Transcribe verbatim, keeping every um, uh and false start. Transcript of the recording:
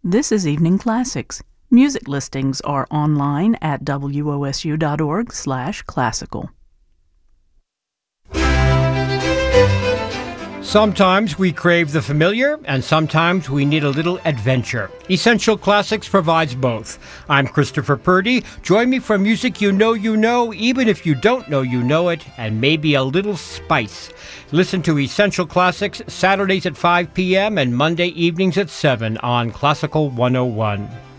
This is Evening Classics. Music listings are online at W O S U dot org slash classical. Sometimes we crave the familiar, and sometimes we need a little adventure. Essential Classics provides both. I'm Christopher Purdy. Join me for music you know you know, even if you don't know you know it, and maybe a little spice. Listen to Essential Classics Saturdays at five p.m. and Monday evenings at seven on Classical one oh one.